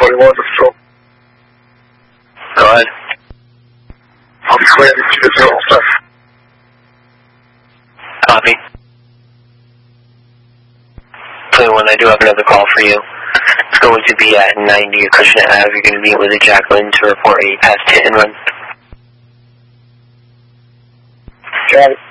21 to Patrol. Go ahead. I'll be clear to the 07. Copy. 21, I do have another call for you. It's going to be at 90 Acushnet Ave. You're going to meet with a Jacqueline to report a past hit and run. Got it.